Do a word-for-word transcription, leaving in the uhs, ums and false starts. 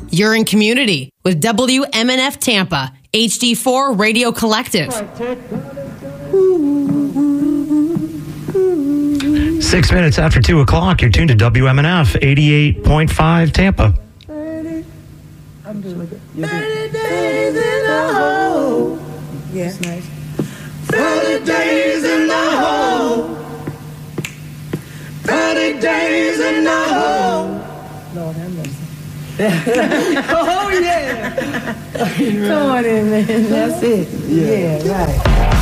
You're in community with W M N F Tampa, H D four Radio Collective. Six minutes after two o'clock, you're tuned to W M N F eighty-eight point five Tampa. thirty, I'm doing it. thirty days in a hole. Yeah. That's nice. thirty days in a hole. thirty days in a hole. Lord have mercy. Oh, yeah. Come on in, man. That's it. Yeah, yeah right.